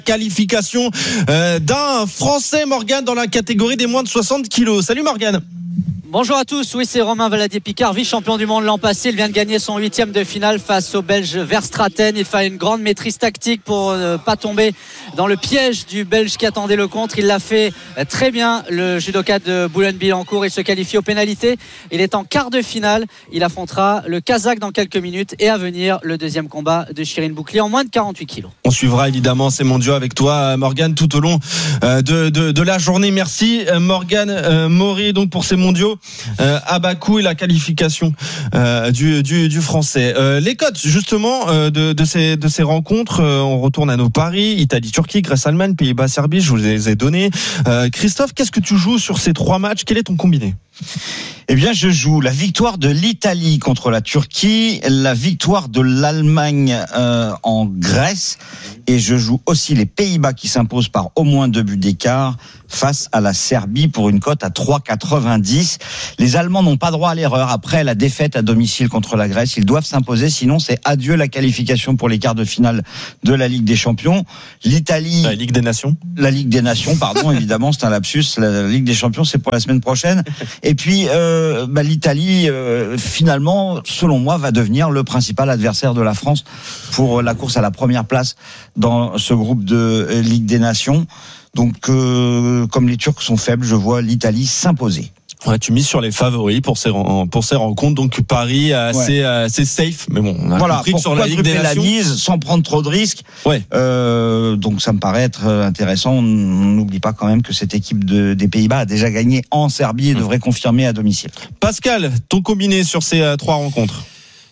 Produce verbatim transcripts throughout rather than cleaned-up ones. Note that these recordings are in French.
qualification euh, d'un Français, Morgane, dans la catégorie des moins de soixante kilos. Salut Morgane. Bonjour à tous, oui c'est Romain Valadier-Picard, vice-champion du monde l'an passé. Il vient de gagner son huitième de finale face au Belge Verstraeten. Il fallait une grande maîtrise tactique pour ne pas tomber dans le piège du Belge qui attendait le contre. Il l'a fait très bien, le judoka de Boulogne-Billancourt. Il se qualifie aux pénalités. Il est en quart de finale. Il affrontera le Kazakh dans quelques minutes. Et à venir, le deuxième combat de Shirin Boukli en moins de quarante-huit kilos. On suivra évidemment ces mondiaux avec toi, Morgane, tout au long de, de, de la journée. Merci Morgane euh, Maury donc pour ces mondiaux. Euh, à Bakou et la qualification euh, du, du, du français. Euh, les cotes justement euh, de, de, ces, de ces rencontres, euh, on retourne à nos paris. Italie-Turquie, Grèce-Allemagne, Pays-Bas-Serbie, je vous les ai donnés. Euh, Christophe, qu'est-ce que tu joues sur ces trois matchs? Quel est ton combiné? Eh bien, je joue la victoire de l'Italie contre la Turquie, la victoire de l'Allemagne euh, en Grèce, et je joue aussi les Pays-Bas qui s'imposent par au moins deux buts d'écart face à la Serbie pour une cote à trois virgule quatre-vingt-dix. Les Allemands n'ont pas droit à l'erreur après la défaite à domicile contre la Grèce. Ils doivent s'imposer, sinon c'est adieu la qualification pour les quarts de finale de la Ligue des Champions. L'Italie, la Ligue des Nations, la Ligue des Nations, pardon, évidemment, c'est un lapsus. La Ligue des Champions, c'est pour la semaine prochaine. Et puis, euh, bah, l'Italie, euh, finalement, selon moi, va devenir le principal adversaire de la France pour la course à la première place dans ce groupe de Ligue des Nations. Donc, euh, comme les Turcs sont faibles, je vois l'Italie s'imposer. Ouais, tu mises sur les favoris pour ces pour ces rencontres, donc Paris assez ouais. assez safe, mais bon, on a voilà, compris que sur la Ligue des Nations, la mise sans prendre trop de risques. Ouais. Euh, donc ça me paraît être intéressant. On n'oublie pas quand même que cette équipe de, des Pays-Bas a déjà gagné en Serbie et mmh. devrait confirmer à domicile. Pascal, ton combiné sur ces euh, trois rencontres?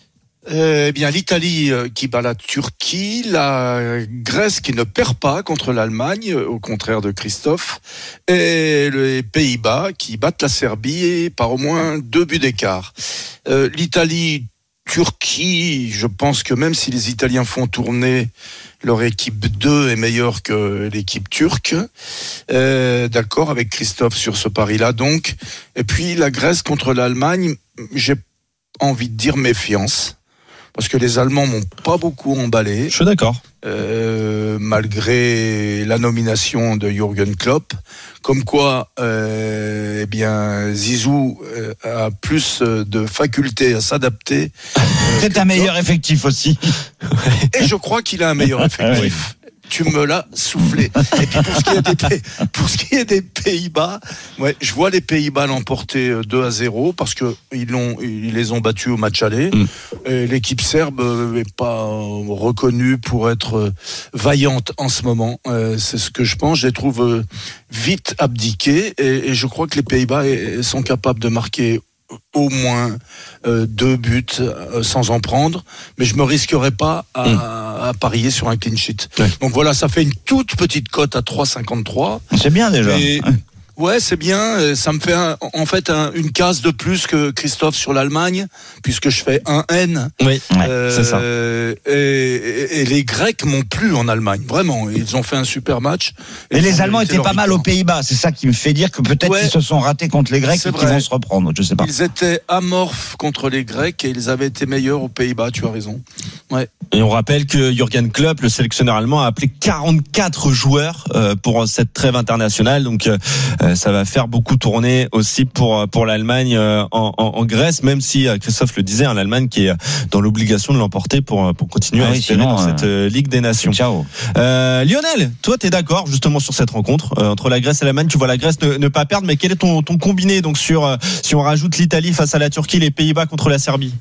Eh bien, l'Italie qui bat la Turquie, la Grèce qui ne perd pas contre l'Allemagne, au contraire de Christophe, et les Pays-Bas qui battent la Serbie par au moins deux buts d'écart. Euh, L'Italie, Turquie, je pense que même si les Italiens font tourner, leur équipe deux est meilleure que l'équipe turque. Euh, d'accord avec Christophe sur ce pari-là, donc. Et puis la Grèce contre l'Allemagne, j'ai envie de dire méfiance. Parce que les Allemands m'ont pas beaucoup emballé. Je suis d'accord. Euh, malgré la nomination de Jürgen Klopp, comme quoi, euh, eh bien, Zizou euh, a plus de facultés à s'adapter. Euh, C'est un meilleur effectif aussi. Et je crois qu'il a un meilleur effectif. Tu me l'as soufflé. Et puis pour ce qui est des, pour ce qui est des Pays-Bas, ouais, je vois les Pays-Bas l'emporter deux à zéro parce que ils l'ont, ils les ont battus au match aller. Mm. Et l'équipe serbe n'est pas reconnue pour être vaillante en ce moment. Euh, c'est ce que je pense. Je les trouve vite abdiqués et, et je crois que les Pays-Bas sont capables de marquer au moins euh, deux buts euh, sans en prendre, mais je me risquerais pas à, mmh. à parier sur un clean sheet. Ouais. Donc voilà, ça fait une toute petite cote à trois virgule cinquante-trois. C'est bien déjà. Et, ouais, c'est bien. Ça me fait un, en fait un, une case de plus que Christophe sur l'Allemagne, puisque je fais un N. Oui, euh, c'est ça. Et, et, et les Grecs m'ont plu en Allemagne. Vraiment, ils ont fait un super match. Et, et les Allemands étaient pas mal aux Pays-Bas. C'est ça qui me fait dire que peut-être ouais, ils se sont ratés contre les Grecs et qu'ils vont se reprendre. Je sais pas. Ils étaient amorphes contre les Grecs et ils avaient été meilleurs aux Pays-Bas. Tu as raison. Ouais. Et on rappelle que Jürgen Klopp, le sélectionneur allemand, a appelé quarante-quatre joueurs euh, pour cette trêve internationale. Donc euh, ça va faire beaucoup tourner aussi pour pour l'Allemagne euh, en, en, en Grèce, même si euh, Christophe le disait, hein, l'Allemagne qui est dans l'obligation de l'emporter pour pour continuer ah à oui, espérer sinon, dans euh, cette euh, Ligue des Nations. Ciao. Euh, Lionel, toi t'es d'accord justement sur cette rencontre euh, entre la Grèce et l'Allemagne. Tu vois la Grèce ne, ne pas perdre, mais quel est ton ton combiné donc sur euh, si on rajoute l'Italie face à la Turquie, les Pays-Bas contre la Serbie?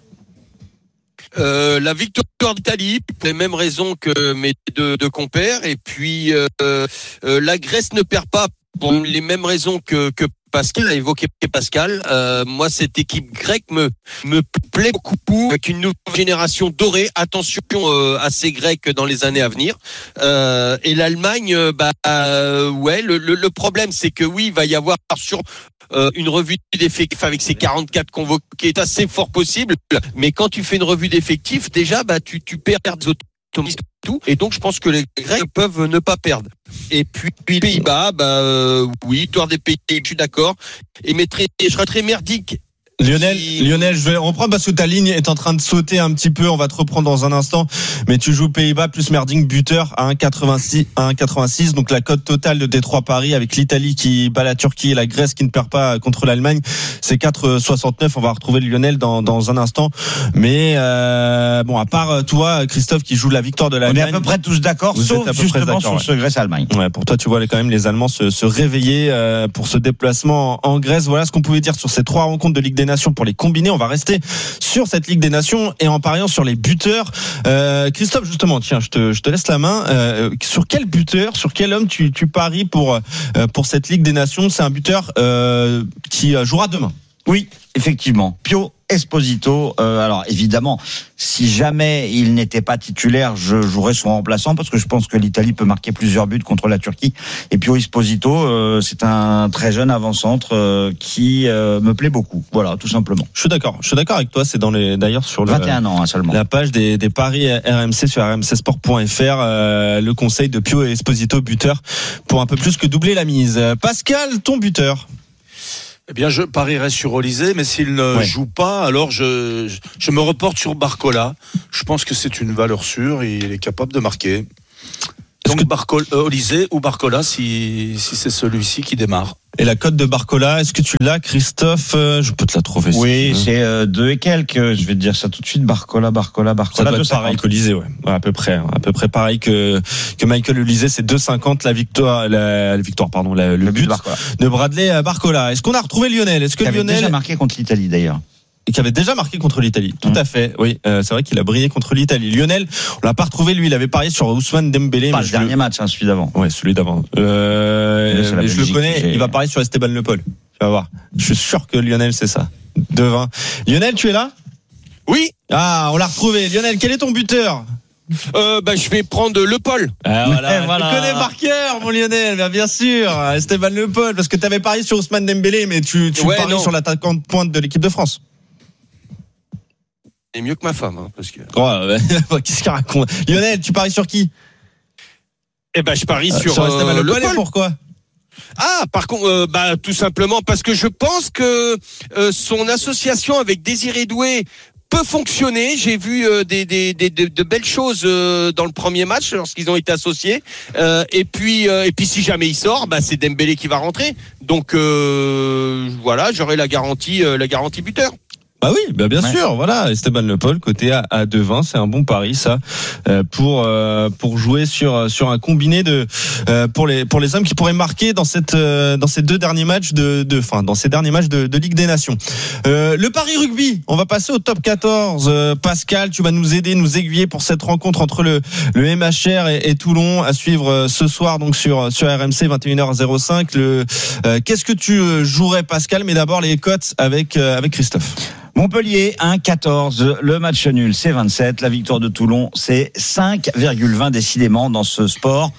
Euh, la victoire d'Italie, pour les mêmes raisons que mes deux, deux compères, et puis euh, euh, la Grèce ne perd pas pour les mêmes raisons que, que Pascal a évoqué Pascal. Euh, moi, cette équipe grecque me me plaît beaucoup, avec une nouvelle génération dorée. Attention euh, à ces Grecs dans les années à venir. Euh, et l'Allemagne, bah euh, ouais, le, le, le problème, c'est que oui, il va y avoir sur Euh, une revue d'effectifs avec ces quarante-quatre convoqués est assez fort possible, mais quand tu fais une revue d'effectifs, déjà bah tu tu perds des automatismes tout, et donc je pense que les Grecs peuvent ne pas perdre. Et puis les Pays-Bas, bah euh, oui, victoire des Pays, je suis d'accord. Et mais très, je serais très merdique Lionel, qui... Lionel, je vais reprendre parce que ta ligne est en train de sauter un petit peu. On va te reprendre dans un instant. Mais tu joues Pays-Bas plus Merding buteur à un quatre-vingt-six, à un quatre-vingt-six. Donc la cote totale de Détroit Paris avec l'Italie qui bat la Turquie et la Grèce qui ne perd pas contre l'Allemagne, c'est quatre virgule soixante-neuf. On va retrouver Lionel dans, dans un instant. Mais euh, bon, à part toi, Christophe, qui joue la victoire de l'Allemagne. On est à peu près tous d'accord, Vous sauf justement sur ouais. ce Grèce-Allemagne. Ouais, pour toi, tu vois quand même les Allemands se, se réveiller euh, pour ce déplacement en, en Grèce. Voilà ce qu'on pouvait dire sur ces trois rencontres de Ligue des Nations pour les combinés. On va rester sur cette Ligue des Nations et en pariant sur les buteurs. Euh, Christophe, justement, tiens, je te, je te laisse la main. Euh, sur quel buteur, sur quel homme tu, tu paries pour, euh, pour cette Ligue des Nations? C'est un buteur euh, qui jouera demain. Oui, effectivement. Pio Esposito. Euh, alors évidemment, si jamais il n'était pas titulaire, je jouerais son remplaçant parce que je pense que l'Italie peut marquer plusieurs buts contre la Turquie. Et Pio Esposito, euh, c'est un très jeune avant-centre euh, qui euh, me plaît beaucoup. Voilà, tout simplement. Je suis d'accord. Je suis d'accord avec toi. C'est dans les, d'ailleurs sur le, vingt et un ans hein, seulement. La page des, des paris R M C sur r m c sport point f r. Euh, le conseil de Pio Esposito buteur pour un peu plus que doubler la mise. Pascal, ton buteur. Eh bien, je parierais sur Olysée, mais s'il ne ouais. joue pas, alors je, je me reporte sur Barcola. Je pense que c'est une valeur sûre, il est capable de marquer. Donc, que... Barcola, euh, Olysée ou Barcola, si, si c'est celui-ci qui démarre. Et la cote de Barcola, est-ce que tu l'as, Christophe? Je peux te la trouver. Oui, si c'est euh, deux et quelques. Je vais te dire ça tout de suite. Barcola, Barcola, Barcola. Ça doit être pareil qu'Olysée, ouais. ouais. À peu près, hein. à peu près pareil que que Michael Olysée. C'est deux cinquante la victoire, la, la victoire, pardon, la, le, le but, but de Bradley Barcola. Est-ce qu'on a retrouvé Lionel? Est-ce que qui Lionel avait déjà marqué contre l'Italie d'ailleurs? Et qui avait déjà marqué contre l'Italie. Tout mmh. à fait, oui. Euh, c'est vrai qu'il a brillé contre l'Italie. Lionel, on l'a pas retrouvé, lui, il avait parié sur Ousmane Dembélé. Pas le dernier le... match, hein, celui d'avant. Ouais, celui d'avant. Euh, mais je le connais, il va parier sur Esteban Le Paul. Tu vas voir. Je suis sûr que Lionel, c'est ça. deux vingt. Lionel, tu es là? Oui. Ah, on l'a retrouvé. Lionel, quel est ton buteur? Euh, bah, je vais prendre Le Paul. Ah, voilà. voilà. Tu connais par cœur, mon Lionel, bien, bien sûr. Esteban Le Paul, parce que tu avais parié sur Ousmane Dembélé, mais tu, tu ouais, paries non. sur l'attaquant de pointe de l'équipe de France. C'est mieux que ma femme, hein, parce que. Oh, qu'est-ce qu'il raconte? Lionel, tu paries sur qui? Eh ben, je parie euh, sur, sur euh, Le, le Paul. Paul. Pourquoi? Ah, par contre, euh, bah, tout simplement parce que je pense que euh, son association avec Désiré Doué peut fonctionner. J'ai vu euh, des, des, des, de, de belles choses euh, dans le premier match lorsqu'ils ont été associés. Euh, et puis, euh, et puis, si jamais il sort, bah, c'est Dembélé qui va rentrer. Donc, euh, voilà, j'aurai la garantie, euh, la garantie buteur. Bah oui, bah bien ouais. sûr, voilà, Esteban Le Paul côté à, à deux vingt, c'est un bon pari ça euh, pour euh, pour jouer sur sur un combiné de euh, pour les pour les hommes qui pourraient marquer dans cette euh, dans ces deux derniers matchs de de enfin dans ces derniers matchs de, de Ligue des Nations. Euh, le pari rugby, on va passer au top quatorze. Euh, Pascal, tu vas nous aider, nous aiguiller pour cette rencontre entre le le M H R et, et Toulon à suivre ce soir donc sur sur R M C vingt et une heures zéro cinq. Le euh, qu'est-ce que tu jouerais, Pascal? Mais d'abord les cotes avec euh, avec Christophe. Montpellier un quatorze, le match nul c'est vingt-sept, la victoire de Toulon c'est cinq virgule vingt. Décidément dans ce sport,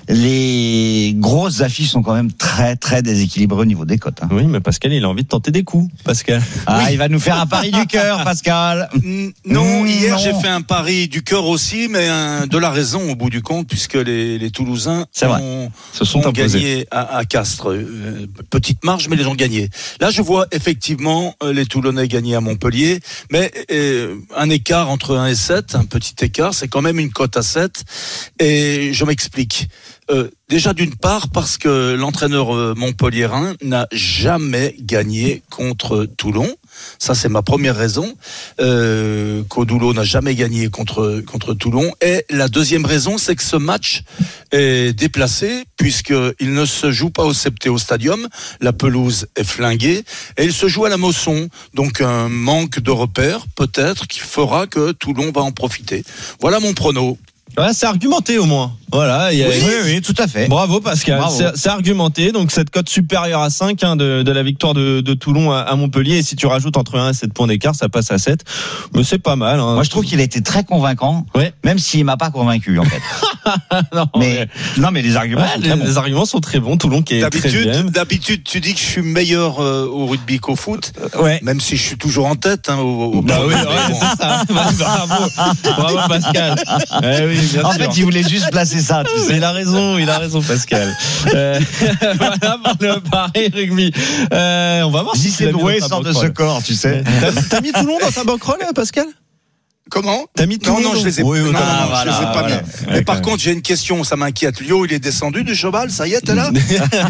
les grosses affiches sont quand même très très déséquilibrées au niveau des cotes. Hein. Oui, mais Pascal il a envie de tenter des coups, Pascal. Ah, oui. Il va nous faire un pari du cœur, Pascal. Non, hier non. J'ai fait un pari du cœur aussi, mais un, de la raison au bout du compte, puisque les, les Toulousains ont, Se sont ont gagné à, à Castres. Euh, petite marge, mais les ont gagné. Là, je vois effectivement les Toulonnais gagner à Montpellier, mais euh, un écart entre un et sept, un petit écart, c'est quand même une cote à sept, et je m'explique. Euh, déjà d'une part parce que l'entraîneur euh, montpelliérain n'a jamais gagné contre Toulon. Ça, c'est ma première raison. Euh, Codoulo n'a jamais gagné contre, contre Toulon. Et la deuxième raison, c'est que ce match est déplacé, puisqu'il ne se joue pas au Septéo Stadium. La pelouse est flinguée. Et il se joue à la Mosson. Donc, un manque de repères, peut-être, qui fera que Toulon va en profiter. Voilà mon prono. Ouais, c'est argumenté au moins. Voilà. Il y a... oui, oui, oui, tout à fait. Bravo Pascal. Bravo. C'est, c'est argumenté. Donc cette cote supérieure à cinq hein, de, de la victoire de, de Toulon à, à Montpellier. Et si tu rajoutes entre un et sept points d'écart, ça passe à sept. Mais c'est pas mal. Hein. Moi, je trouve qu'il a été très convaincant. Ouais. Même s'il m'a pas convaincu en fait. non, mais, mais non, mais les arguments ouais, sont les, très bons. Les arguments sont très bons. Toulon qui est d'habitude, treizième. D'habitude, tu dis que je suis meilleur euh, au rugby qu'au foot. Euh, ouais. Même si je suis toujours en tête. Hein, au, au bah oui, ouais, c'est ça. Bravo, bravo Pascal. Eh oui, bien En sûr. fait, il voulait juste placer ça. Tu sais. Il a raison, il a raison, Pascal. Euh, voilà pour le Paris Rugby. Euh, on va voir Si tu c'est l'as mis doué, dans ta sort de banquerolle. ce corps, tu sais. T'as, t'as mis Toulon dans ta banquerolle, Pascal? Comment? T'as mis Non, Toulon non, je les ai, Oui, oui, non, non, ah, non, voilà, je les ai pas voilà. mis. Mais par contre, j'ai une question, ça m'inquiète. Lio, il est descendu du cheval, ça y est, t'es là? Lio.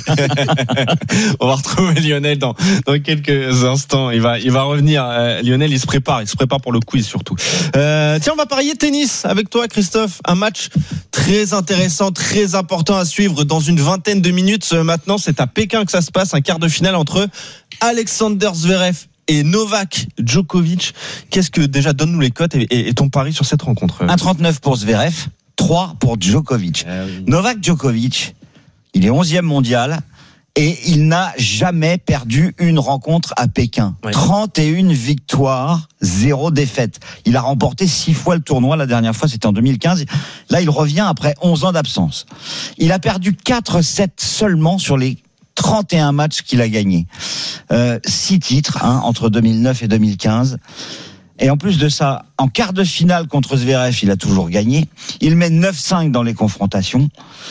On va retrouver Lionel dans, dans quelques instants. Il va, il va revenir. Euh, Lionel, il se prépare. Il se prépare pour le quiz surtout. Euh, tiens, on va parier tennis avec toi, Christophe. Un match très intéressant, très important à suivre dans une vingtaine de minutes. Maintenant, c'est à Pékin que ça se passe. Un quart de finale entre Alexander Zverev et Novak Djokovic. Qu'est-ce que déjà donne-nous les cotes et, et, et ton pari sur cette rencontre? un virgule trente-neuf pour Zverev, trois pour Djokovic. Ah oui. Novak Djokovic, il est onzième mondial et il n'a jamais perdu une rencontre à Pékin. Ouais. trente et une victoires, zéro défaite. Il a remporté six fois le tournoi. La dernière fois, c'était en deux mille quinze. Là, il revient après onze ans d'absence. Il a perdu quatre sept seulement sur les trente et un matchs qu'il a gagnés. Euh, six titres hein, entre deux mille neuf et deux mille quinze. Et en plus de ça, en quart de finale contre Zverev, il a toujours gagné. Il mène neuf cinq dans les confrontations.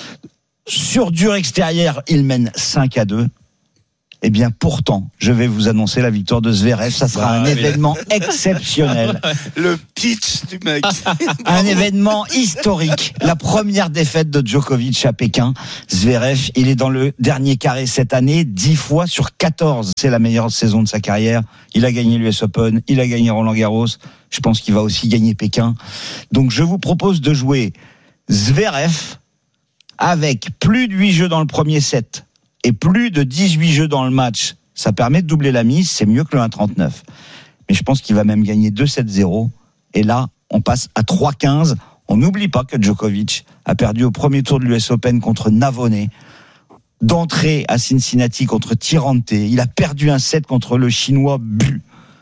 Sur dur extérieur, il mène cinq à deux. Eh bien, pourtant, je vais vous annoncer la victoire de Zverev. Ça sera Ah, un oui. événement exceptionnel. Le pitch du mec. Un événement historique. La première défaite de Djokovic à Pékin. Zverev, il est dans le dernier carré cette année, dix fois sur quatorze. C'est la meilleure saison de sa carrière. Il a gagné l'U S Open, il a gagné Roland Garros. Je pense qu'il va aussi gagner Pékin. Donc, je vous propose de jouer Zverev avec plus de huit jeux dans le premier set et plus de dix-huit jeux dans le match. Ça permet de doubler la mise, c'est mieux que le un virgule trente-neuf. Mais je pense qu'il va même gagner deux sept zéro. Et là, on passe à trois quinze. On n'oublie pas que Djokovic a perdu au premier tour de l'U S Open contre Navone, d'entrée à Cincinnati contre Tirante. Il a perdu un set contre le Chinois Bu.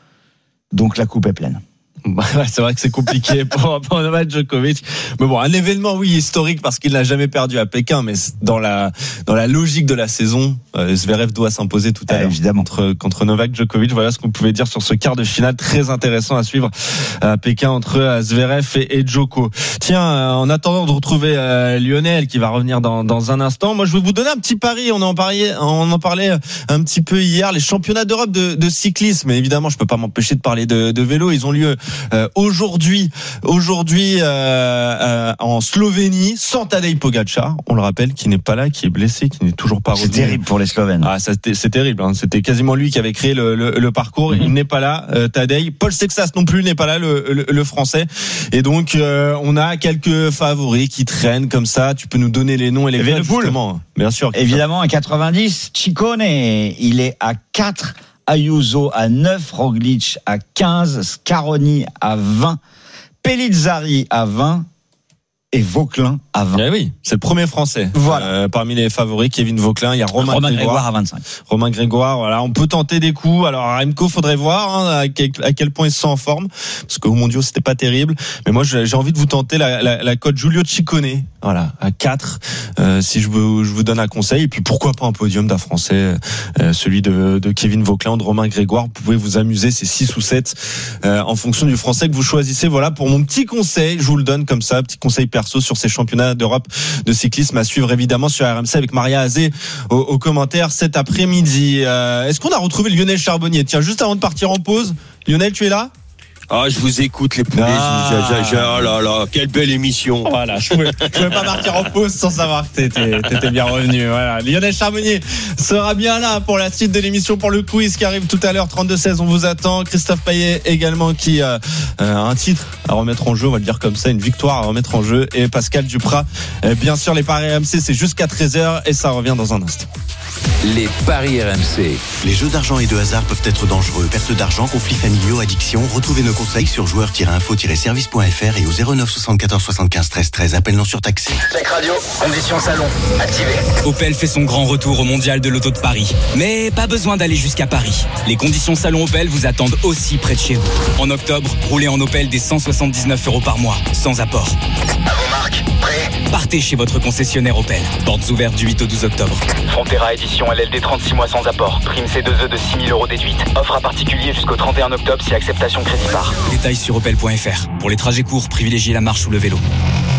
Donc la coupe est pleine. Bah ouais, c'est vrai que c'est compliqué pour, pour Novak Djokovic. Mais bon, un événement, oui, historique parce qu'il n'a jamais perdu à Pékin, mais dans la, dans la logique de la saison, euh, Zverev doit s'imposer tout à Ah, l'heure. évidemment. Contre, contre Novak Djokovic. Voilà ce qu'on pouvait dire sur ce quart de finale très intéressant à suivre à Pékin entre euh, Zverev et, et Djoko. Tiens, euh, en attendant de retrouver euh, Lionel qui va revenir dans, dans un instant, moi je vais vous donner un petit pari. On en parlait, on en parlait un petit peu hier. Les championnats d'Europe de, de cyclisme. Et évidemment, je peux pas m'empêcher de parler de, de vélo. Ils ont lieu Euh, aujourd'hui, aujourd'hui euh, euh, en Slovénie, sans Tadej Pogačar, on le rappelle, qui n'est pas là, qui est blessé, qui n'est toujours pas C'est revenu. terrible pour les Slovènes. Ah, ça, c'était, c'est terrible. Hein. C'était quasiment lui qui avait créé le, le, le parcours. Mm-hmm. Il n'est pas là, euh, Tadej. Paul Sexas non plus n'est pas là, le, le, le français. Et donc, euh, on a quelques favoris qui traînent comme ça. Tu peux nous donner les noms et les Et codes, Venepool. justement. Bien sûr. Évidemment, à quatre-vingt-dix, Ciccone, il est à quatre, Ayuso à neuf, Roglic à quinze, Scaroni à vingt, Pellizzari à vingt et Vauquelin à vingt. Eh oui, c'est le premier français. Voilà. Euh, parmi les favoris, Kevin Vauquelin, il y a Romain, Romain Grégoire. Grégoire à vingt-cinq. Romain Grégoire, voilà, on peut tenter des coups. Alors à Remco, faudrait voir hein, à, quel, à quel point il se sent en forme, parce qu'au mondiaux c'était pas terrible. Mais moi j'ai envie de vous tenter la, la, la cote Giulio Ciccone, voilà, à quatre. Euh, si je vous, je vous donne un conseil, et puis pourquoi pas un podium d'un Français, euh, celui de, de Kevin Vauquelin, de Romain Grégoire. Vous pouvez vous amuser, c'est six ou sept euh, en fonction du Français que vous choisissez. Voilà pour mon petit conseil, je vous le donne comme ça, petit conseil perso sur ces championnats d'Europe de cyclisme à suivre évidemment sur R M C avec Maria Azé au, au commentaire cet après-midi. Euh, est-ce qu'on a retrouvé Lionel Charbonnier? Tiens, juste avant de partir en pause, Lionel, tu es là? Ah, je vous écoute, les poulets. Ah. Je- je- je- oh là là, quelle belle émission. Voilà, je pouvais, je pouvais pas partir en pause sans savoir que t'étais, t'étais bien revenu. Voilà. Lionel Charbonnier sera bien là pour la suite de l'émission, pour le quiz qui arrive tout à l'heure, trente-deux seize, on vous attend. Christophe Payet également qui a euh, un titre à remettre en jeu, on va le dire comme ça, une victoire à remettre en jeu. Et Pascal Duprat, euh, bien sûr, les paris R M C, c'est jusqu'à treize heures et ça revient dans un instant. Les paris R M C. Les jeux d'argent et de hasard peuvent être dangereux. Perte d'argent, conflits familiaux, addiction. Retrouvez nos conseils sur joueurs tiret info tiret service point f r et au zéro neuf soixante-quatorze soixante-quinze treize treize. Appel non surtaxé. Tech Radio, conditions salon, activé. Opel fait son grand retour au mondial de l'auto de Paris. Mais pas besoin d'aller jusqu'à Paris. Les conditions salon Opel vous attendent aussi près de chez vous. En octobre, roulez en Opel dès cent soixante-dix-neuf euros par mois, sans apport. À vos marques, prêt. Partez chez votre concessionnaire Opel. Portes ouvertes du huit au douze octobre. Frontera édition L L D trente-six mois sans apport. Prime C deux E de six mille euros déduite. Offre à particulier jusqu'au trente et un octobre si acceptation crédit par. Détails sur opel point f r. Pour les trajets courts, privilégiez la marche ou le vélo.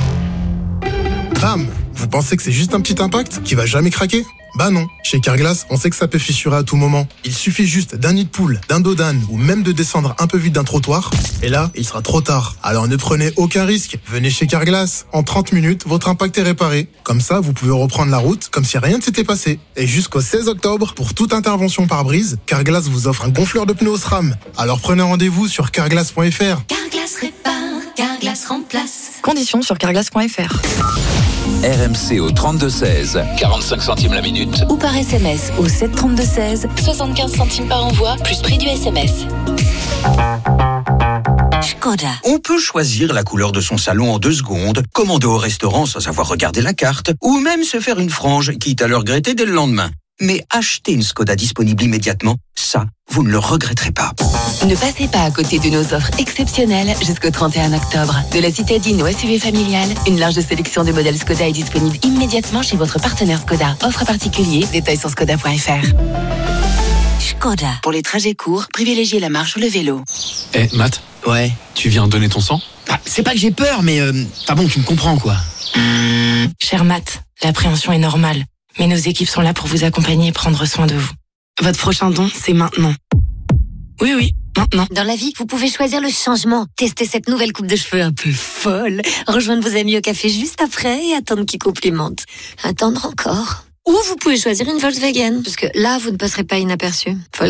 bam! Vous pensez que c'est juste un petit impact qui va jamais craquer? Bah non, chez Carglass, on sait que ça peut fissurer à tout moment. Il suffit juste d'un nid de poule, d'un dos d'âne ou même de descendre un peu vite d'un trottoir. Et là, il sera trop tard. Alors ne prenez aucun risque. Venez chez Carglass. En trente minutes, votre impact est réparé. Comme ça, vous pouvez reprendre la route comme si rien ne s'était passé. Et jusqu'au seize octobre, pour toute intervention par brise, Carglass vous offre un gonfleur de pneus Osram. Alors prenez rendez-vous sur carglass point f r. Carglass répare, Carglass remplace. Conditions sur carglass point f r. R M C au trente-deux seize, quarante-cinq centimes la minute. Ou par S M S au sept trente-deux seize, soixante-quinze centimes par envoi, plus prix du S M S. Skoda. On peut choisir la couleur de son salon en deux secondes, commander au restaurant sans savoir regarder la carte, ou même se faire une frange, quitte à le regretter dès le lendemain. Mais acheter une Skoda disponible immédiatement, ça, vous ne le regretterez pas. Ne passez pas à côté de nos offres exceptionnelles jusqu'au trente et un octobre. De la citadine au S U V familial, une large sélection de modèles Skoda est disponible immédiatement chez votre partenaire Skoda. Offre particulier, détails sur skoda point f r. Skoda. Pour les trajets courts, privilégiez la marche ou le vélo. Eh, hey, Matt. Ouais. Tu viens donner ton sang? Bah, c'est pas que j'ai peur, mais... Euh, enfin bon, tu me comprends, quoi. Cher Matt, l'appréhension est normale. Mais nos équipes sont là pour vous accompagner et prendre soin de vous. Votre prochain don, c'est maintenant. Oui, oui, maintenant. Dans la vie, vous pouvez choisir le changement. Tester cette nouvelle coupe de cheveux un peu folle. Rejoindre vos amis au café juste après et attendre qu'ils complimentent. Attendre encore. Ou vous pouvez choisir une Volkswagen. Parce que là, vous ne passerez pas inaperçu.